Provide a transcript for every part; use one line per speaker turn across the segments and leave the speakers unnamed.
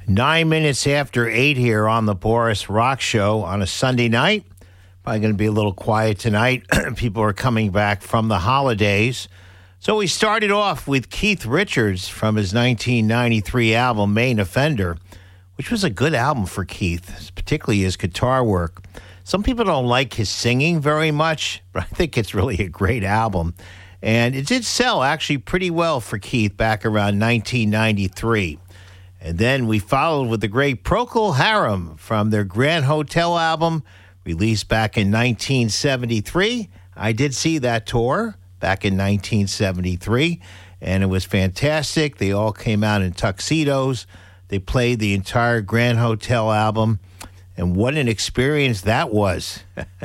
9 minutes after 8 here on the Boris Rock Show on a Sunday night. Probably going to be a little quiet tonight. People are coming back from the holidays. So we started off with Keith Richards from his 1993 album, Main Offender, which was a good album for Keith, particularly his guitar work. Some people don't like his singing very much, but I think it's really a great album. And it did sell actually pretty well for Keith back around 1993. And then we followed with the great Procol Harum from their Grand Hotel album, released back in 1973. I did see that tour back in 1973, and it was fantastic. They all came out in tuxedos. They played the entire Grand Hotel album, and what an experience that was.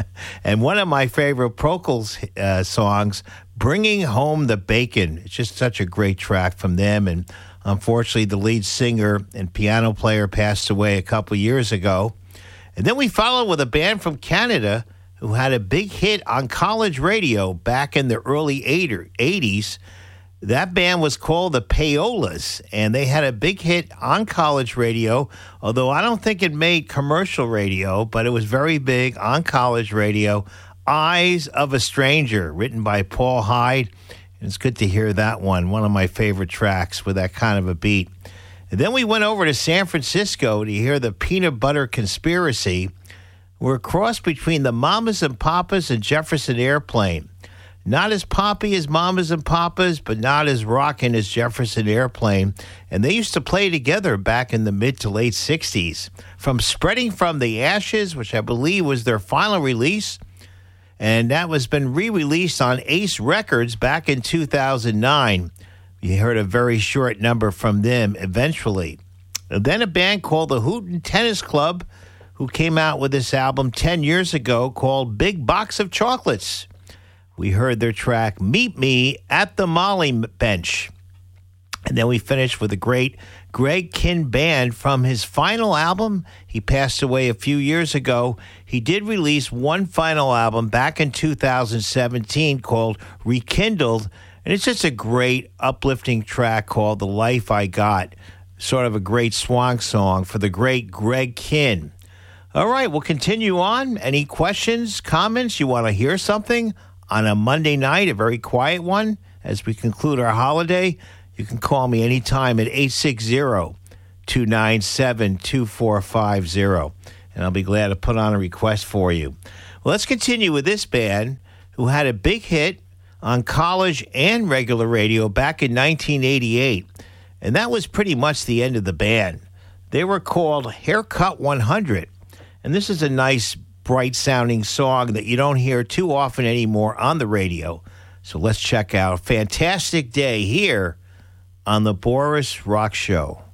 And one of my favorite Procol's songs, Bringing Home the Bacon. It's just such a great track from them, and unfortunately, the lead singer and piano player passed away a couple years ago. And then we followed with a band from Canada who had a big hit on college radio back in the early 80s. That band was called the Payolas, and they had a big hit on college radio, although I don't think it made commercial radio, but it was very big on college radio. Eyes of a Stranger, written by Paul Hyde. It's good to hear that one of my favorite tracks with that kind of a beat. And then we went over to San Francisco to hear the Peanut Butter Conspiracy. We're a cross between the Mamas and Papas and Jefferson Airplane. Not as poppy as Mamas and Papas, but not as rockin' as Jefferson Airplane. And they used to play together back in the mid to late 60s. From Spreading from the Ashes, which I believe was their final release, and that was been re-released on Ace Records back in 2009. You heard a very short number from them eventually. And then a band called the Hooten Tennis Club, who came out with this album 10 years ago called Big Box of Chocolates. We heard their track, Meet Me at the Molly Bench. And then we finished with a great Greg Kihn Band from his final album. He passed away a few years ago. He did release one final album back in 2017 called Rekindled, and it's just a great uplifting track called The Life I Got, sort of a great swan song for the great Greg Kihn. All right, we'll continue on. Any questions, comments? You want to hear something on a Monday night, a very quiet one, as we conclude our holiday? You can call me anytime at 860-297-2450, and I'll be glad to put on a request for you. Well, let's continue with this band who had a big hit on college and regular radio back in 1988, and that was pretty much the end of the band. They were called Haircut 100, and this is a nice, bright-sounding song that you don't hear too often anymore on the radio. So let's check out Fantastic Day here on the Boris Rock Show.